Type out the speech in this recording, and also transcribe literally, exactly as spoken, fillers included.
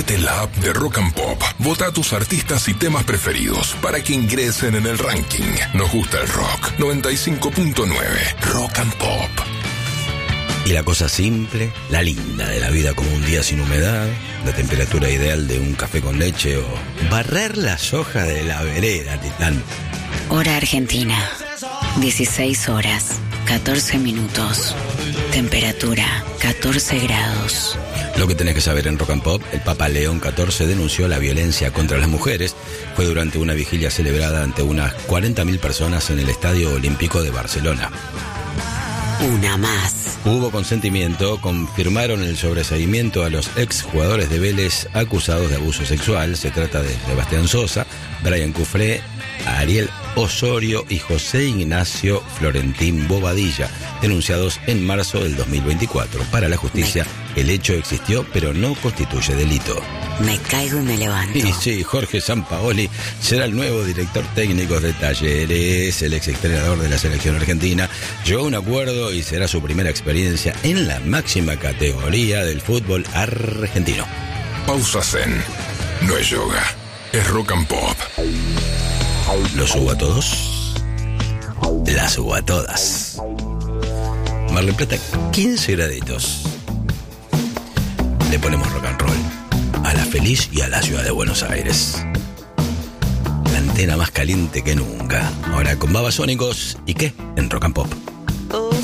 Descárgate la app de Rock and Pop. Vota a tus artistas y temas preferidos para que ingresen en el ranking. Nos gusta el rock. noventa y cinco punto nueve. Rock and Pop. Y la cosa simple, la linda de la vida, como un día sin humedad, la temperatura ideal de un café con leche o barrer las hojas de la vereda, Titán. Hora Argentina, dieciséis horas, catorce minutos. Temperatura, catorce grados. Lo que tenés que saber en Rock and Pop: el Papa León catorce denunció la violencia contra las mujeres. Fue durante una vigilia celebrada ante unas cuarenta mil personas en el Estadio Olímpico de Barcelona. Una más. Hubo consentimiento, confirmaron el sobreseimiento a los exjugadores de Vélez acusados de abuso sexual. Se trata de Sebastián Sosa, Brian Cufré, Ariel Osorio y José Ignacio Florentín Bobadilla, denunciados en marzo del dos mil veinticuatro. Para la justicia, el hecho existió, pero no constituye delito. Me caigo y me levanto. Y sí, Jorge Sampaoli será el nuevo director técnico de Talleres. El ex entrenador de la selección argentina llegó a un acuerdo y será su primera experiencia en la máxima categoría del fútbol argentino. Pausa Zen. No es yoga, es Rock and Pop. ¿Lo subo a todos? La subo a todas. Mar del Plata, quince graditos. Le ponemos rock and roll a la feliz y a la ciudad de Buenos Aires. La antena más caliente que nunca. Ahora con Babasónicos. ¿Y qué? En Rock and Pop.